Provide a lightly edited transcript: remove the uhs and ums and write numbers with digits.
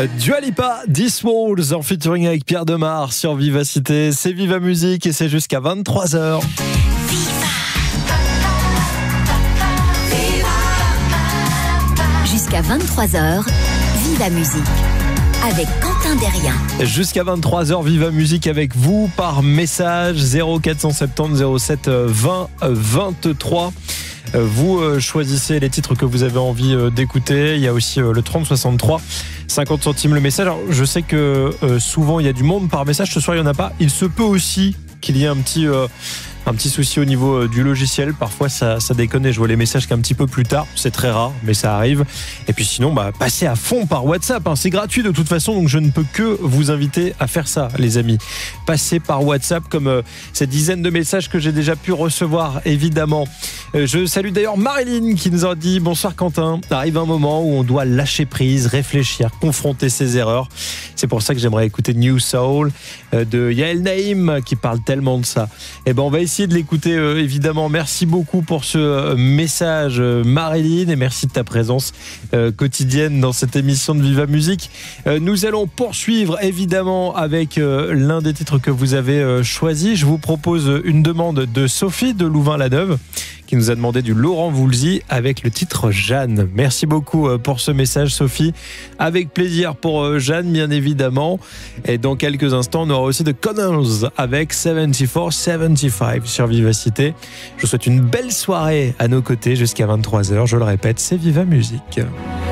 Dua Lipa, This Walls en featuring avec Pierre Demar sur Vivacité. C'est Viva Musique et c'est jusqu'à 23h. Jusqu'à 23h, Viva Musique avec Quentin Derrien. Jusqu'à 23h, Viva Musique avec vous par message 0470 07 20 23. Vous choisissez les titres que vous avez envie d'écouter. Il y a aussi le 30 63 50 centimes le message. Alors, je sais que souvent il y a du monde par message. Ce soir il n'y en a pas. Il se peut aussi qu'il y ait un petit souci au niveau du logiciel. Parfois ça déconne et je vois les messages qu'un petit peu plus tard. C'est très rare mais ça arrive. Et puis sinon passez à fond par WhatsApp, hein. C'est gratuit de toute façon, donc je ne peux que vous inviter à faire ça, les amis. Passez par WhatsApp comme ces dizaines de messages que j'ai déjà pu recevoir, évidemment. Je salue d'ailleurs Marilyn qui nous a dit: bonsoir Quentin, arrive un moment où on doit lâcher prise, réfléchir, confronter ses erreurs. C'est pour ça que j'aimerais écouter New Soul de Yael Naïm qui parle tellement de ça. Et on va essayer de l'écouter, évidemment. Merci beaucoup pour ce message, Marilyn, et merci de ta présence quotidienne dans cette émission de Viva Musique. Nous allons poursuivre évidemment avec l'un des titres que vous avez choisi. Je vous propose une demande de Sophie de Louvain-la-Neuve qui nous a demandé du Laurent Voulzy avec le titre Jeanne. Merci beaucoup pour ce message, Sophie. Avec plaisir pour Jeanne, bien évidemment. Et dans quelques instants, on aura aussi de Connors avec 74-75 sur Vivacité. Je vous souhaite une belle soirée à nos côtés jusqu'à 23h. Je le répète, c'est Viva Musique.